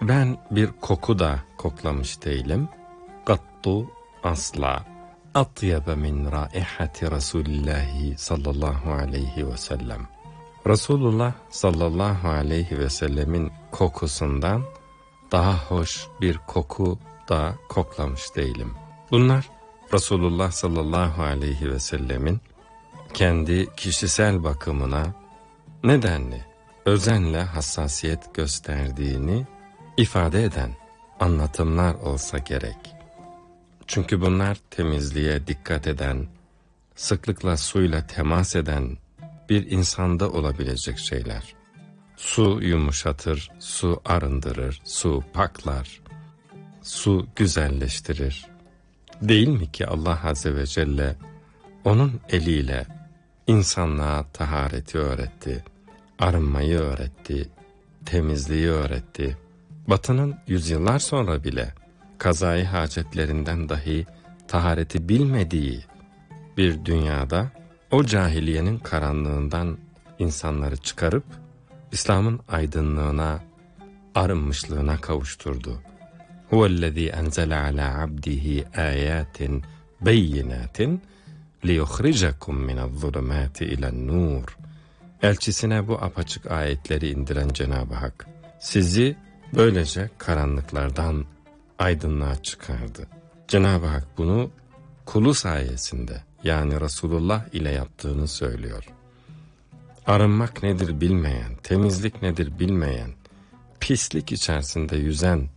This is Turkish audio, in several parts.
Ben bir koku da koklamış değilim. Gattu asla. Atyebe min raihati Resulillahi sallallahu aleyhi ve sellem. Resulullah sallallahu aleyhi ve sellemin kokusundan daha hoş bir koku da koklamış değilim. Bunlar Resulullah sallallahu aleyhi ve sellemin kendi kişisel bakımına nedenli, özenle hassasiyet gösterdiğini ifade eden anlatımlar olsa gerek. Çünkü bunlar temizliğe dikkat eden, sıklıkla suyla temas eden bir insanda olabilecek şeyler. Su yumuşatır, su arındırır, su paklar, su güzelleştirir. Değil mi ki Allah Azze ve Celle onun eliyle insanlığa tahareti öğretti, arınmayı öğretti, temizliği öğretti. Batı'nın yüzyıllar sonra bile kazayı hacetlerinden dahi tahareti bilmediği bir dünyada o cahiliyenin karanlığından insanları çıkarıp İslam'ın aydınlığına, arınmışlığına kavuşturdu. Huvellezî enzele alâ abdihi âyâtin beyinâtin liyukhrijakum minezzulumâti ilen-nur. Elçisine bu apaçık ayetleri indiren Cenab-ı Hak sizi böylece karanlıklardan aydınlığa çıkardı. Cenab-ı Hak bunu kulu sayesinde, yani Resulullah ile yaptığını söylüyor. Arınmak nedir bilmeyen, temizlik nedir bilmeyen, pislik içerisinde yüzen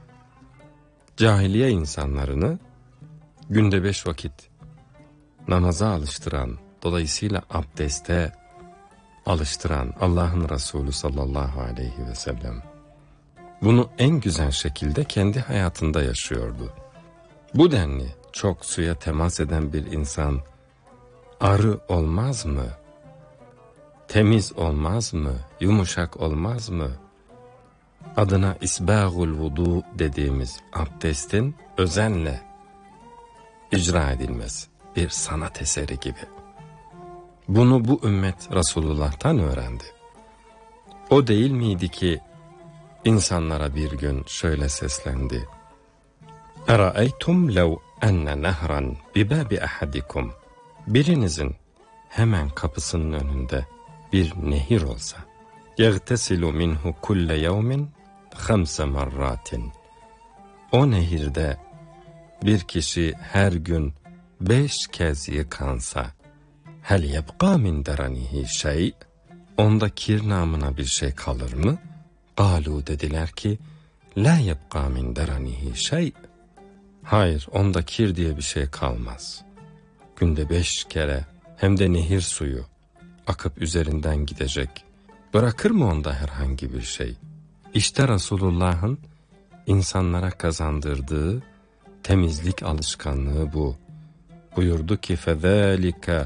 cahiliye insanlarını günde 5 vakit namaza alıştıran, dolayısıyla abdeste alıştıran Allah'ın Resulü sallallahu aleyhi ve sellem bunu en güzel şekilde kendi hayatında yaşıyordu. Bu denli çok suya temas eden bir insan arı olmaz mı? Temiz olmaz mı? Yumuşak olmaz mı? Adına isbâgul vudu dediğimiz abdestin özenle icra edilmesi bir sanat eseri gibi. Bunu bu ümmet Resulullah'tan öğrendi. O değil miydi ki insanlara bir gün şöyle seslendi: "Eraeytum lev enne nehran bibabi ahadikum." Birinizin hemen kapısının önünde bir nehir olsa, "Yegtesilu minhu kulle yevmin 5 merratin." O nehirde bir kişi her gün 5 kez yıkansa, "Hel yebqa min deranihi şey?" Onda kir namına bir şey kalır mı? Galu dediler ki, "La yebqa min deranihi şey." Hayır, onda kir diye bir şey kalmaz. Günde 5 kere, hem de nehir suyu akıp üzerinden gidecek. Bırakır mı onda herhangi bir şey? İşte Resulullah'ın insanlara kazandırdığı temizlik alışkanlığı bu. Buyurdu ki, فَذَٰلِكَ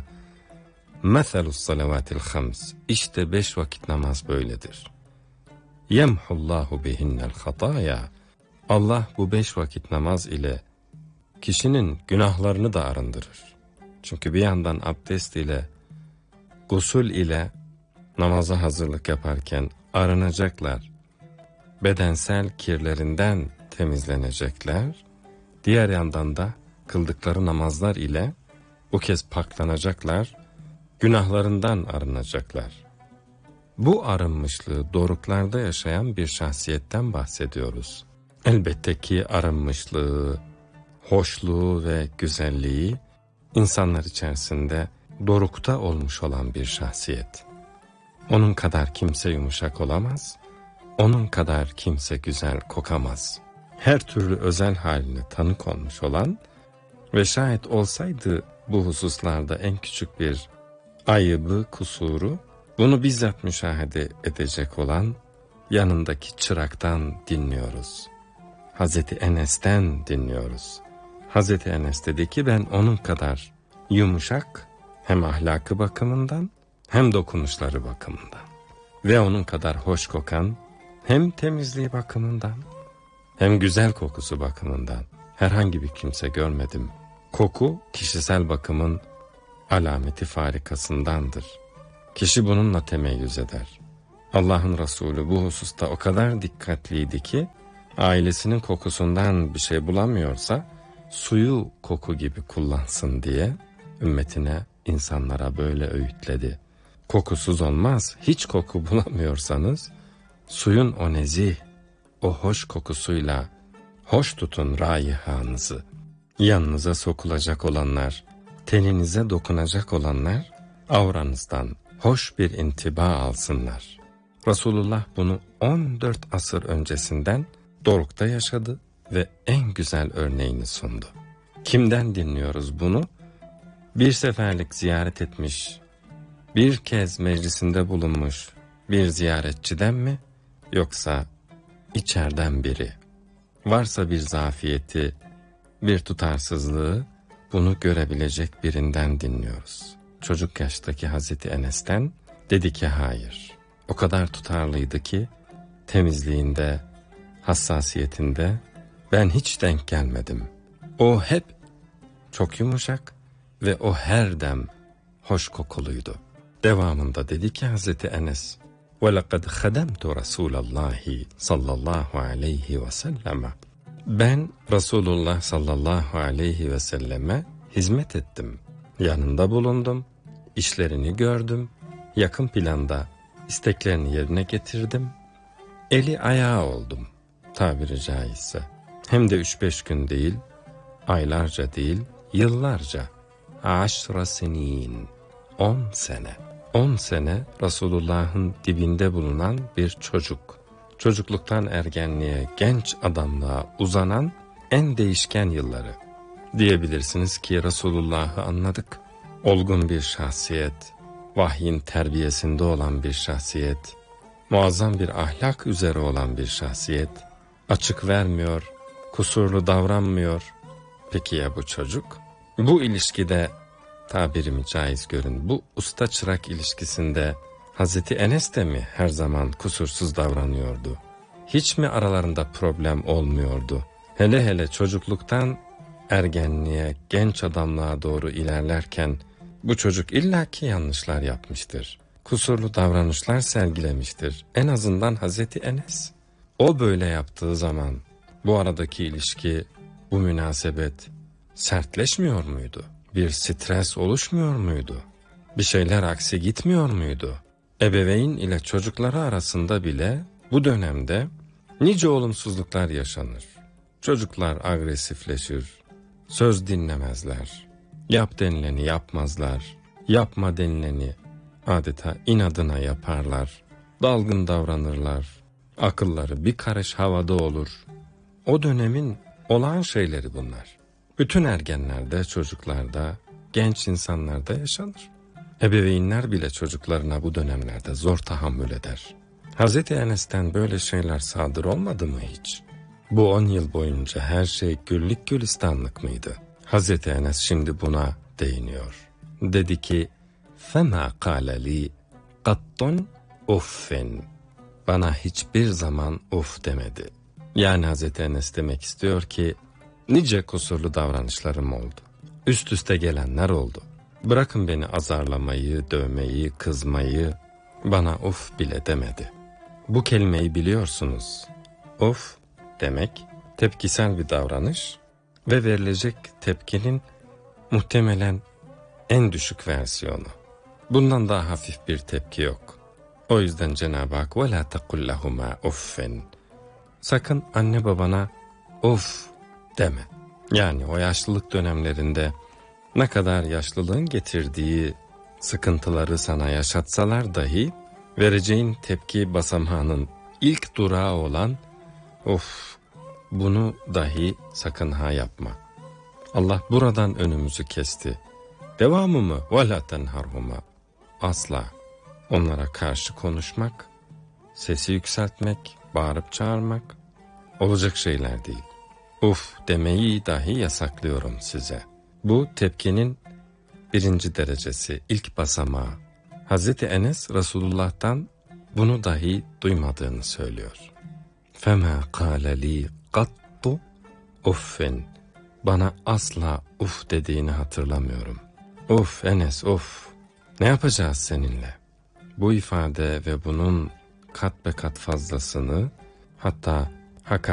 مَثَلُ الصَّلَوَاتِ الْخَمْسِ. İşte 5 vakit namaz böyledir. يَمْحُ اللّٰهُ بِهِنَّ الْخَطَايَا. Allah bu 5 vakit namaz ile kişinin günahlarını da arındırır. Çünkü bir yandan abdest ile, gusül ile namaza hazırlık yaparken arınacaklar, bedensel kirlerinden temizlenecekler. Diğer yandan da kıldıkları namazlar ile bu kez paklanacaklar, günahlarından arınacaklar. Bu arınmışlığı doruklarda yaşayan bir şahsiyetten bahsediyoruz. Elbette ki arınmışlığı, hoşluğu ve güzelliği insanlar içerisinde dorukta olmuş olan bir şahsiyet. Onun kadar kimse yumuşak olamaz, onun kadar kimse güzel kokamaz. Her türlü özel haline tanık olmuş olan ve şayet olsaydı bu hususlarda en küçük bir ayıbı, kusuru, bunu bizzat müşahede edecek olan yanındaki çıraktan dinliyoruz. Hazreti Enes'ten dinliyoruz. Hazreti Enes dedi ki, ben onun kadar yumuşak, hem ahlakı bakımından hem dokunuşları bakımından ve onun kadar hoş kokan, hem temizliği bakımından hem güzel kokusu bakımından herhangi bir kimse görmedim. Koku kişisel bakımın alameti farikasındandır. Kişi bununla temeyyüz eder. Allah'ın Resulü bu hususta o kadar dikkatliydi ki ailesinin kokusundan bir şey bulamıyorsa suyu koku gibi kullansın diye ümmetine, insanlara böyle öğütledi. Kokusuz olmaz. Hiç koku bulamıyorsanız suyun o nezih, o hoş kokusuyla hoş tutun raihanızı. Yanınıza sokulacak olanlar, teninize dokunacak olanlar avranızdan hoş bir intiba alsınlar. Resulullah bunu 14 asır öncesinden Doruk'ta yaşadı ve en güzel örneğini sundu. Kimden dinliyoruz bunu? Bir seferlik ziyaret etmiş, bir kez meclisinde bulunmuş bir ziyaretçiden mi, yoksa içeriden biri? Varsa bir zafiyeti, bir tutarsızlığı, bunu görebilecek birinden dinliyoruz. Çocuk yaştaki Hazreti Enes'ten dedi ki hayır. O kadar tutarlıydı ki temizliğinde, hassasiyetinde ben hiç denk gelmedim. O hep çok yumuşak ve o her dem hoş kokuluydu. Devamında dedi ki Hazreti Enes, وَلَقَدْ خَدَمْتُ رَسُولَ اللّٰهِ sallallahu aleyhi ve selleme. Ben Resulullah sallallahu aleyhi ve selleme hizmet ettim. Yanında bulundum, işlerini gördüm, yakın planda isteklerini yerine getirdim. Eli ayağı oldum tabiri caizse. Hem de 3-5 gün değil, aylarca değil, yıllarca. 10 senin, 10 sene. 10 sene Resulullah'ın dibinde bulunan bir çocuk. Çocukluktan ergenliğe, genç adamlığa uzanan en değişken yılları. Diyebilirsiniz ki Resulullah'ı anladık. Olgun bir şahsiyet, vahyin terbiyesinde olan bir şahsiyet, muazzam bir ahlak üzere olan bir şahsiyet, açık vermiyor, kusurlu davranmıyor. Peki ya bu çocuk? Bu ilişkide, tabirimi caiz görün, bu usta çırak ilişkisinde Hazreti Enes de mi her zaman kusursuz davranıyordu? Hiç mi aralarında problem olmuyordu? Hele hele çocukluktan ergenliğe, genç adamlığa doğru ilerlerken bu çocuk illaki yanlışlar yapmıştır. Kusurlu davranışlar sergilemiştir. En azından Hazreti Enes. O böyle yaptığı zaman bu aradaki ilişki, bu münasebet sertleşmiyor muydu? Bir stres oluşmuyor muydu? Bir şeyler aksi gitmiyor muydu? Ebeveyn ile çocukları arasında bile bu dönemde nice olumsuzluklar yaşanır. Çocuklar agresifleşir, söz dinlemezler, yap denileni yapmazlar, yapma denileni adeta inadına yaparlar, dalgın davranırlar, akılları bir karış havada olur. O dönemin olağan şeyleri bunlar. Bütün ergenlerde, çocuklarda, genç insanlarda yaşanır. Ebeveynler bile çocuklarına bu dönemlerde zor tahammül eder. Hazreti Enes'ten böyle şeyler sadır olmadı mı hiç? Bu 10 yıl boyunca her şey güllük gülistanlık mıydı? Hazreti Enes şimdi buna değiniyor. Dedi ki, فَمَا قَالَ لِي قَطٌ اُفٍّ. Bana hiçbir zaman uf demedi. Yani Hazreti Enes demek istiyor ki, nice kusurlu davranışlarım oldu. Üst üste gelenler oldu. Bırakın beni azarlamayı, dövmeyi, kızmayı, bana uf bile demedi. Bu kelimeyi biliyorsunuz. Uf demek tepkisel bir davranış ve verilecek tepkinin muhtemelen en düşük versiyonu. Bundan daha hafif bir tepki yok. O yüzden Cenab-ı Hak وَلَا تَقُلْ لَهُمَا اُفٍّ. Sakın anne babana uf deme. Yani o yaşlılık dönemlerinde ne kadar yaşlılığın getirdiği sıkıntıları sana yaşatsalar dahi vereceğin tepki basamağının ilk durağı olan of, bunu dahi sakın ha yapma. Allah buradan önümüzü kesti. Devamı mı? وَلَا تَنْهَرْهُمَا. Asla onlara karşı konuşmak, sesi yükseltmek, bağırıp çağırmak olacak şeyler değil. Uf demeyi dahi yasaklıyorum size. Bu tepkinin 1. derecesi, ilk basamağı. Hazreti Enes Resulullah'tan bunu dahi duymadığını söylüyor. فَمَا قَالَ لِي قَطُّ اُفٍّ. Bana asla uf dediğini hatırlamıyorum. Uf Enes uf. Ne yapacağız seninle? Bu ifade ve bunun kat be kat fazlasını, hatta hakaret